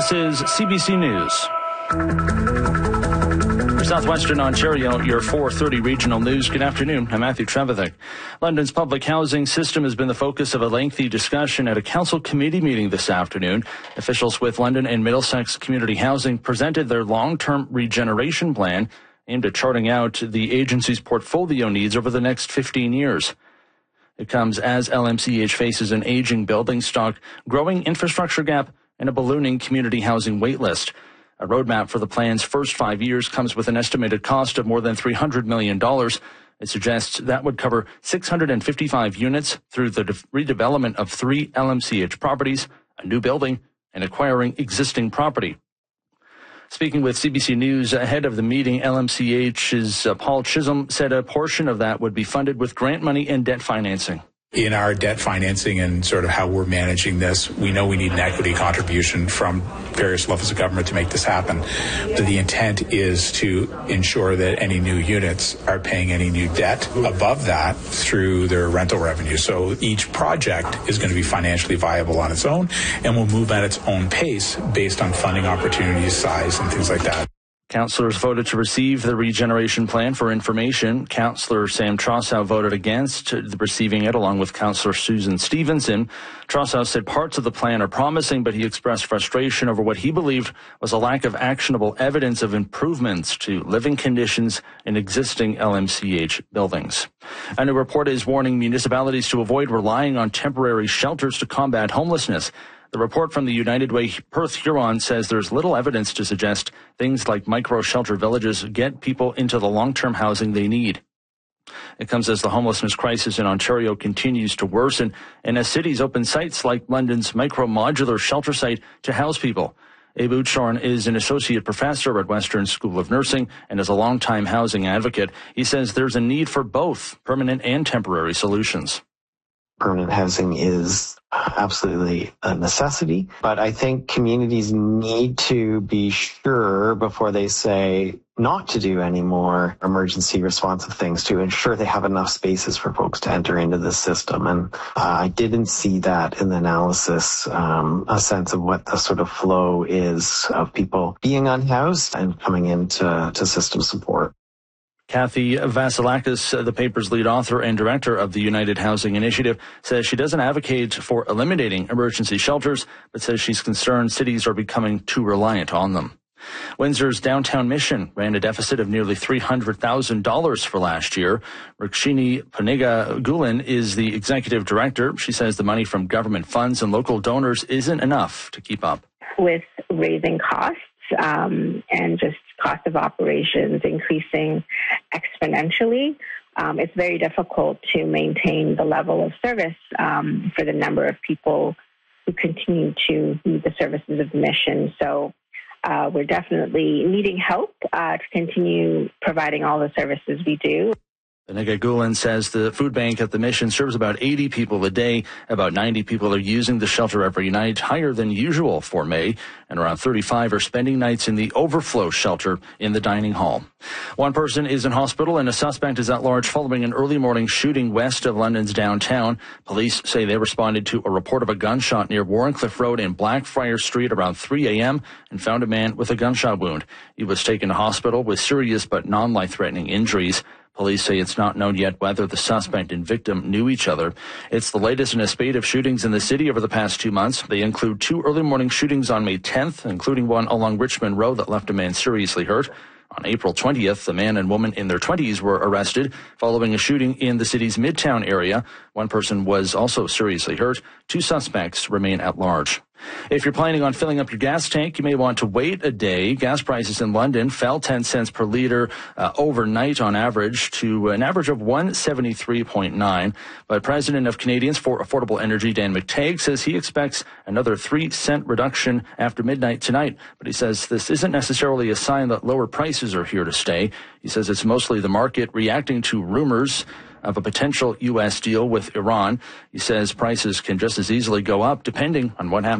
This is CBC News. For Southwestern Ontario, your 4:30 regional news. Good afternoon. I'm Matthew Trevithick. London's public housing system has been the focus of a lengthy discussion at a council committee meeting this afternoon. Officials with London and Middlesex Community Housing presented their long-term regeneration plan aimed at charting out the agency's portfolio needs over the next 15 years. It comes as LMCH faces an aging building stock, growing infrastructure gap, and a ballooning community housing waitlist. A roadmap for the plan's first 5 years comes with an estimated cost of more than $300 million. It suggests that would cover 655 units through the redevelopment of 3 LMCH properties, a new building, and acquiring existing property. Speaking with CBC News ahead of the meeting, LMCH's Paul Chisholm said a portion of that would be funded with grant money and debt financing. In our debt financing and sort of how we're managing this, we know we need an equity contribution from various levels of government to make this happen. But the intent is to ensure that any new units are paying any new debt above that through their rental revenue. So each project is going to be financially viable on its own and will move at its own pace based on funding opportunities, size, and things like that. Councillors voted to receive the regeneration plan for information. Councillor Sam Trossow voted against receiving it, along with Councillor Susan Stevenson. Trossow said parts of the plan are promising, but he expressed frustration over what he believed was a lack of actionable evidence of improvements to living conditions in existing LMCH buildings. A new report is warning municipalities to avoid relying on temporary shelters to combat homelessness. The report from the United Way Perth Huron says there's little evidence to suggest things like micro-shelter villages get people into the long-term housing they need. It comes as the homelessness crisis in Ontario continues to worsen, and as cities open sites like London's micro-modular shelter site to house people. Abe Uchorn is an associate professor at Western School of Nursing and is a longtime housing advocate. He says there's a need for both permanent and temporary solutions. Permanent housing is absolutely a necessity, but I think communities need to be sure before they say not to do any more emergency responsive things to ensure they have enough spaces for folks to enter into the system. And I didn't see that in the analysis, a sense of what the sort of flow is of people being unhoused and coming into system support. Kathy Vasilakis, the paper's lead author and director of the United Housing Initiative, says she doesn't advocate for eliminating emergency shelters, but says she's concerned cities are becoming too reliant on them. Windsor's downtown mission ran a deficit of nearly $300,000 for last year. Rukshini Paniga-Gulen is the executive director. She says the money from government funds and local donors isn't enough to keep up. With raising costs and just cost of operations increasing exponentially, it's very difficult to maintain the level of service for the number of people who continue to need the services of the mission. So we're definitely needing help to continue providing all the services we do. Paniga Gulen says the food bank at the mission serves about 80 people a day. About 90 people are using the shelter every night, higher than usual for May, and around 35 are spending nights in the overflow shelter in the dining hall. One person is in hospital and a suspect is at large following an early morning shooting west of London's downtown. Police say they responded to a report of a gunshot near Warrencliffe Road and Blackfriars Street around 3 a.m. and found a man with a gunshot wound. He was taken to hospital with serious but non-life-threatening injuries. Police say it's not known yet whether the suspect and victim knew each other. It's the latest in a spate of shootings in the city over the past 2 months. They include 2 early morning shootings on May 10th, including one along Richmond Road that left a man seriously hurt. On April 20th, a man and woman in their 20s were arrested following a shooting in the city's Midtown area. One person was also seriously hurt. 2 suspects remain at large. If you're planning on filling up your gas tank, you may want to wait a day. Gas prices in London fell 10 cents per litre overnight on average to an average of 173.9. But President of Canadians for Affordable Energy, Dan McTagg, says he expects another 3-cent reduction after midnight tonight. But he says this isn't necessarily a sign that lower prices are here to stay. He says it's mostly the market reacting to rumors of a potential U.S. deal with Iran. He says prices can just as easily go up depending on what happens